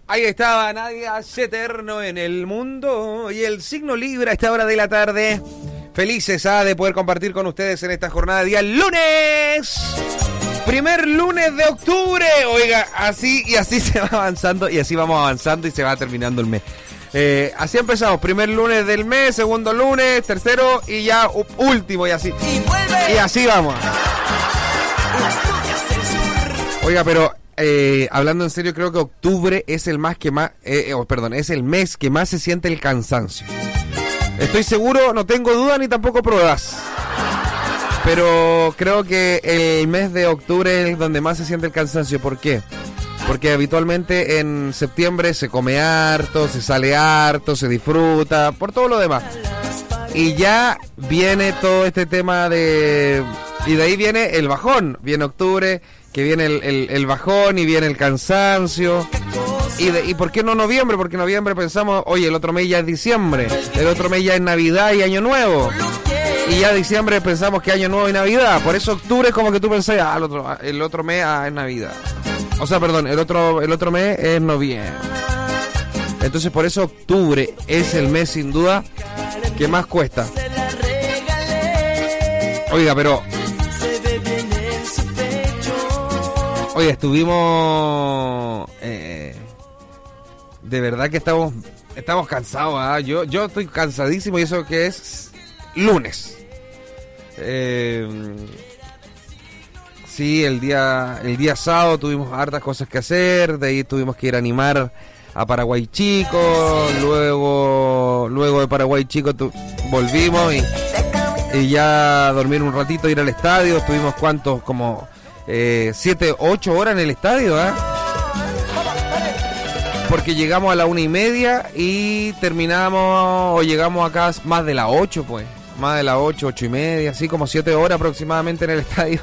Ahí estaba, nadie hace eterno en el mundo. Y el signo Libra a esta hora de la tarde. Felices de poder compartir con ustedes en esta jornada de día lunes. Primer lunes de octubre. Oiga, así y así se va avanzando. Y así vamos avanzando y se va terminando el mes. Así empezamos. Primer lunes del mes, segundo lunes, tercero y ya último y así. Y así vamos. Oiga, pero... hablando en serio, creo que octubre es el es el mes que más se siente el cansancio. Estoy seguro, no tengo duda ni tampoco pruebas. Pero creo que el mes de octubre es donde más se siente el cansancio. ¿Por qué? Porque habitualmente en septiembre se come harto, se sale harto, se disfruta, por todo lo demás. Y ya viene todo este tema y de ahí viene el bajón. Viene octubre, que viene el bajón y viene el cansancio. ¿Y por qué no noviembre? Porque en noviembre pensamos, oye, el otro mes ya es diciembre, el otro mes ya es Navidad y Año Nuevo. Y ya diciembre pensamos que Año Nuevo y Navidad. Por eso octubre es como que tú pensás, el otro mes es Navidad. O sea, perdón, el otro mes es noviembre. Entonces por eso octubre es el mes sin duda que más cuesta. Oiga, pero... Oye, estuvimos... de verdad que estamos cansados, Yo estoy cansadísimo y eso que es lunes. Sí, el día sábado tuvimos hartas cosas que hacer. De ahí tuvimos que ir a animar a Paraguay Chico. Luego de Paraguay Chico volvimos y ya dormir un ratito, ir al estadio. Estuvimos como 7, 8 horas en el estadio, porque llegamos a la 1:30 y terminamos o llegamos acá más de las 8, pues. Más de las 8, 8:30, así como 7 horas aproximadamente en el estadio.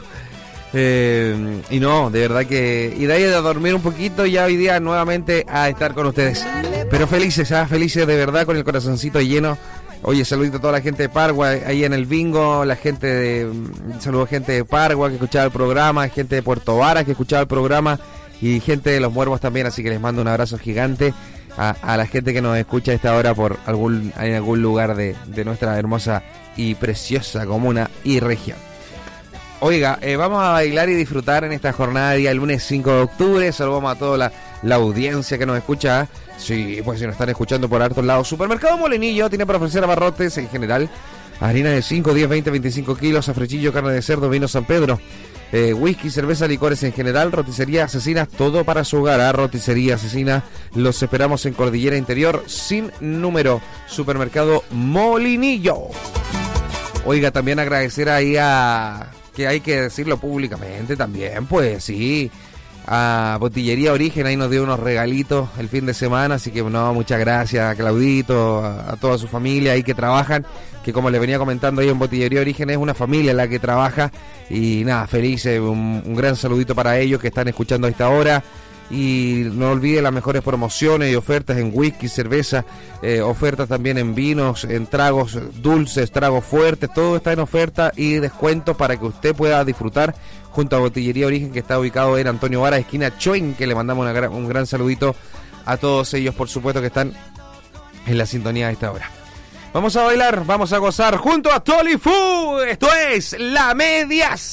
Y no, de verdad que... Y de ahí de dormir un poquito y ya hoy día nuevamente a estar con ustedes. Pero felices, felices de verdad, con el corazoncito lleno. Oye, saludito a toda la gente de Paraguay, ahí en el bingo, saludo a gente de Paraguay que escuchaba el programa, gente de Puerto Varas que escuchaba el programa y gente de Los Muervos también, así que les mando un abrazo gigante a la gente que nos escucha a esta hora en algún lugar de nuestra hermosa y preciosa comuna y región. Oiga, vamos a bailar y disfrutar en esta jornada de día lunes 5 de octubre. Saludamos a toda la audiencia que nos escucha. Sí, pues si nos están escuchando por hartos lados. Supermercado Molinillo tiene para ofrecer abarrotes en general. Harina de 5, 10, 20, 25 kilos, afrechillo, carne de cerdo, vino San Pedro. Whisky, cerveza, licores en general. Roticería Asesinas, todo para su hogar. Roticería Asesina, los esperamos en Cordillera Interior sin número. Supermercado Molinillo. Oiga, también agradecer ahí que hay que decirlo públicamente también, pues sí, a Botillería Origen, ahí nos dio unos regalitos el fin de semana, así que no, muchas gracias a Claudito, a toda su familia ahí que trabajan, que como les venía comentando ahí en Botillería Origen es una familia la que trabaja, y nada, felices, un gran saludito para ellos que están escuchando a esta hora. Y no olviden las mejores promociones y ofertas en whisky, cerveza, ofertas también en vinos, en tragos dulces, tragos fuertes, todo está en oferta y descuentos para que usted pueda disfrutar junto a Botillería Origen, que está ubicado en Antonio Vara, esquina Choin, que le mandamos un gran saludito a todos ellos, por supuesto, que están en la sintonía a esta hora. Vamos a bailar, vamos a gozar junto a Tolifu. Esto es La Media